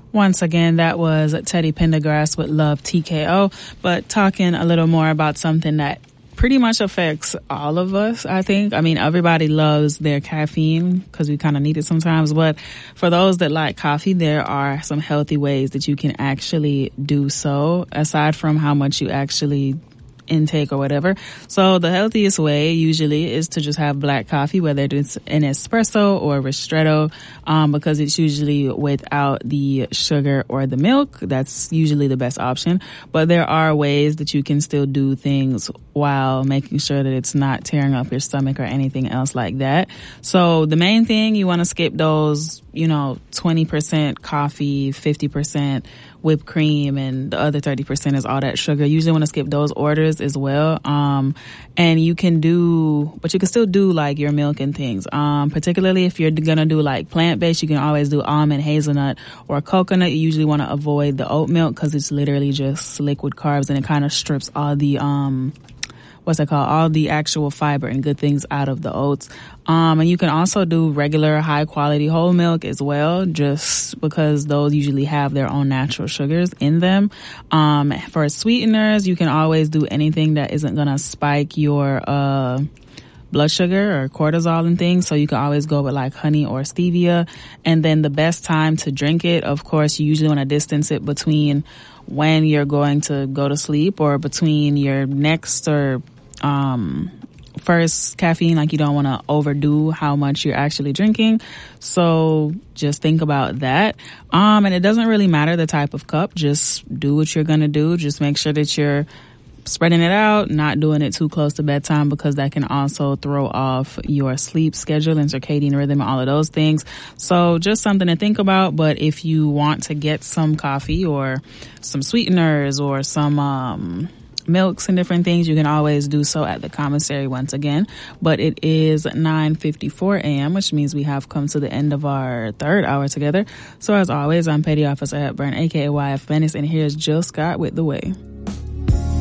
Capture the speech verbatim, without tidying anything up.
Once again, that was Teddy Pendergrass with Love T K O, but talking a little more about something that pretty much affects all of us, I think. I mean, everybody loves their caffeine because we kind of need it sometimes, but for those that like coffee, there are some healthy ways that you can actually do so, aside from how much you actually intake or whatever. So the healthiest way usually is to just have black coffee, whether it's an espresso or ristretto, um, because it's usually without the sugar or the milk. That's usually the best option. But there are ways that you can still do things while making sure that it's not tearing up your stomach or anything else like that. So the main thing, you want to skip those, you know, twenty percent coffee, fifty percent whipped cream, and the other thirty percent is all that sugar. You usually want to skip those orders as well. Um, and you can do, but you can still do like your milk and things. Um, particularly if you're going to do like plant-based, you can always do almond, hazelnut, or coconut. You usually want to avoid the oat milk because it's literally just liquid carbs and it kind of strips all the, um, what's that called? All the actual fiber and good things out of the oats. Um, and you can also do regular high quality whole milk as well, just because those usually have their own natural sugars in them. Um, for sweeteners, you can always do anything that isn't going to spike your, uh, blood sugar or cortisol and things. So you can always go with like honey or stevia. And then the best time to drink it, of course, you usually want to distance it between when you're going to go to sleep or between your next or um first caffeine. Like, you don't want to overdo how much you're actually drinking, so just think about that. Um and it doesn't really matter the type of cup, just do what you're gonna do. Just make sure that you're spreading it out, not doing it too close to bedtime, because that can also throw off your sleep schedule and circadian rhythm and all of those things. So just something to think about. But if you want to get some coffee or some sweeteners or some um milks and different things, you can always do so at the commissary once again. But it is nine fifty-four a.m., which means we have come to the end of our third hour together. So as always, I'm Petty Officer Hepburn, aka Y F Venice, and here's Jill Scott with The Way.